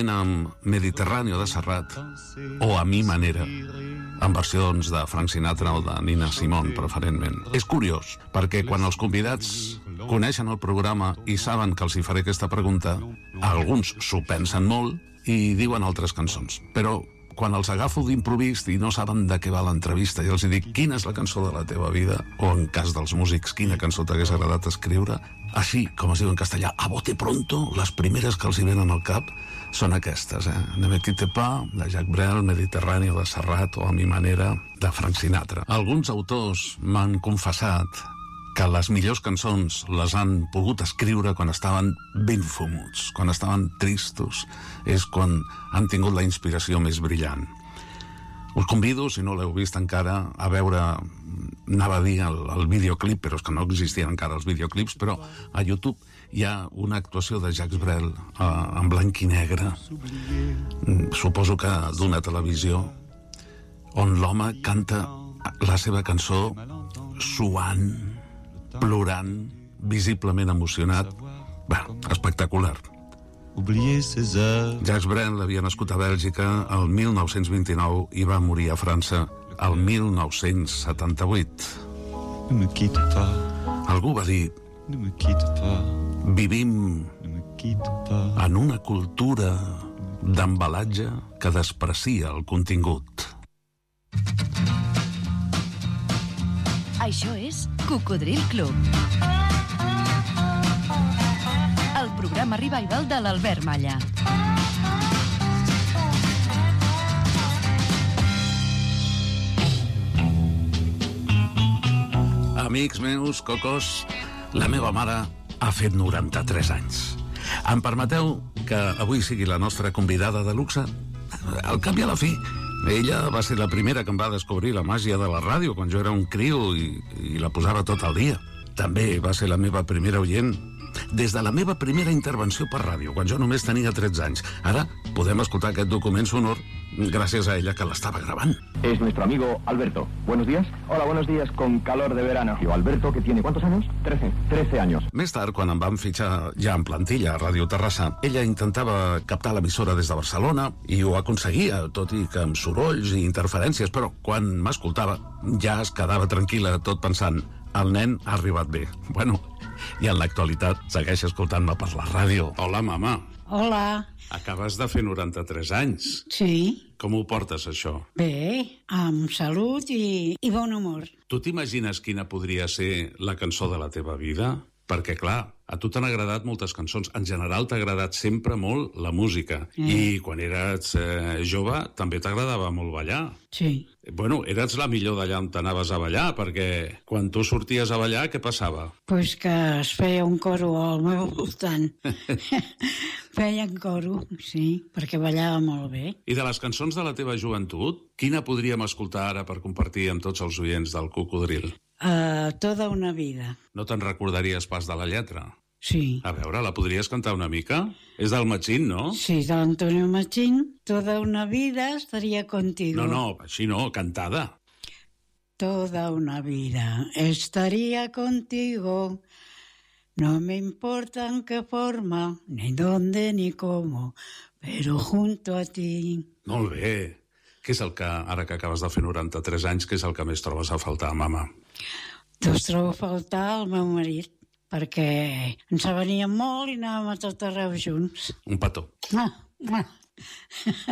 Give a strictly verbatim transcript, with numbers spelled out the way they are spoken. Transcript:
juntament amb Mediterráneo de Serrat o A mi manera, en versions de Frank Sinatra o de Nina Simone, preferentment. És curiós, perquè quan els convidats coneixen el programa i saben que els hi faré aquesta pregunta, alguns s'ho pensen molt i diuen altres cançons. Però quan els agafo d'improvís i no saben de què va l'entrevista i els dic quina és la cançó de la teva vida, o en cas dels músics, quina cançó t'hagués agradat escriure, així, com es diu en castellà, a bote pronto, les primeres que els hi venen al cap són aquestes, eh? Ne me quitte pas, de Jacques Brel, Mediterráneo de Serrat o A mi manera, de Frank Sinatra. Alguns autors m'han confessat que les millors cançons les han pogut escriure quan estaven ben fumuts, quan estaven tristos, és quan han tingut la inspiració més brillant. Us convido, si no l'heu vist encara, a veure, anava a dir el, el videoclip, però és que no existien encara els videoclips, però a YouTube hi ha una actuació de Jacques Brel eh, en blanc i negre, suposo que d'una televisió, on l'home canta la seva cançó suant, plorant, visiblement emocionat. Bé, espectacular. Jacques Brel havia nascut a Bèlgica el mil nou-cents vint-i-nou i va morir a França el mil nou-cents setanta-vuit. Algú va dir: vivim en una cultura d'embalatge que desprecia el contingut. Això és Cocodril Club, el programa revival de l'Albert Malla. Amics meus, cocos, la meva mare ha fet noranta-tres anys. Em permeteu que avui sigui la nostra convidada de luxe? Al cap i a la fi, ella va ser la primera que em va descobrir la màgia de la ràdio quan jo era un criu i, i la posava tot el dia. També va ser la meva primera oient des de la meva primera intervenció per ràdio, quan jo només tenia tretze anys. Ara podem escoltar aquest document sonor gràcies a ella que l'estava gravant. Es nuestro amigo Alberto. Buenos días. Hola, buenos días con calor de verano. Yo, Alberto, que tiene ¿cuántos años? trece. trece años. Més tard, quan em van fitxar ja en plantilla a Ràdio Terrassa, ella intentava captar l'emissora des de Barcelona i ho aconseguia, tot i que amb sorolls i interferències, però quan m'escoltava ja es quedava tranquil·la, tot pensant: el nen ha arribat bé. Bueno, i en l'actualitat segueix escoltant-me per la ràdio. Hola, mama. Hola. Acabes de fer noranta-tres anys. Sí. Com ho portes, això? Bé, amb salut i, i bon humor. Tu t'imagines quina podria ser la cançó de la teva vida? Perquè, clar, a tu t'han agradat moltes cançons. En general t'ha agradat sempre molt la música. Mm. I quan eres eh, jove també t'agradava molt ballar. Sí. Bueno, eres la millor d'allà on t'anaves a ballar, perquè quan tu sorties a ballar, què passava? Pues que es feia un coro al meu voltant. Feien coro, sí, perquè ballava molt bé. I de les cançons de la teva joventut, quina podríem escoltar ara per compartir amb tots els oients del Cocodril? Uh, tota una vida. No te'n recordaries pas de la lletra? Sí. A veure, la podries cantar una mica? És del Machín, no? Sí, de l'Antonio Machín. Toda una vida estaría contigo. No, no, així no, cantada. Toda una vida estaría contigo. No me importa en qué forma, ni dónde, ni cómo, pero junto a ti. Molt bé. Què és el que, ara que acabes de fer noranta-tres anys, què és el que més trobes a faltar, mama? Doncs trobo a faltar el meu marit, perquè ens aveníem molt i anàvem a tot arreu junts. Un petó. Ah, ah.